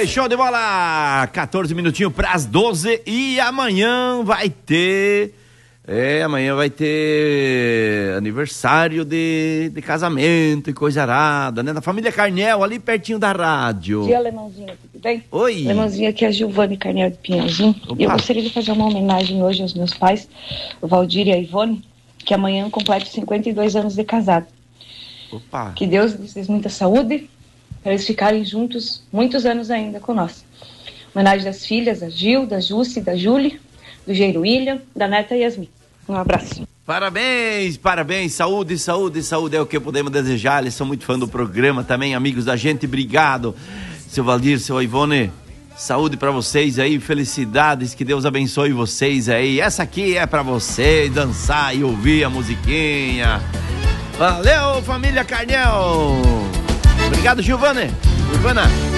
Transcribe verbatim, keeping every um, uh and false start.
Ei, show de bola! quatorze minutinhos para as doze e amanhã vai ter... É, amanhã vai ter aniversário de, de casamento e coisa arada, né? Da família Carnel, ali pertinho da rádio. Bom dia, Alemãozinho, tudo bem? Oi. Alemãozinho, aqui é a Giovane Carnel de Pinhalzinho. E eu gostaria de fazer uma homenagem hoje aos meus pais, o Valdir e a Ivone, que amanhã completam cinquenta e dois anos de casado. Opa. Que Deus lhes dê muita saúde, para eles ficarem juntos muitos anos ainda com nós. Homenagem das filhas, da Gil, da Jussi, da Júlia, do Geiro William, da neta Yasmin. Um abraço. Parabéns, parabéns, saúde, saúde, saúde é o que podemos desejar. Eles são muito fã do programa também, amigos da gente, obrigado. Seu Valdir, seu Ivone, saúde pra vocês aí, felicidades, que Deus abençoe vocês aí. Essa aqui é pra vocês dançar e ouvir a musiquinha. Valeu, família Carnel. Obrigado, Giovane. Giovana.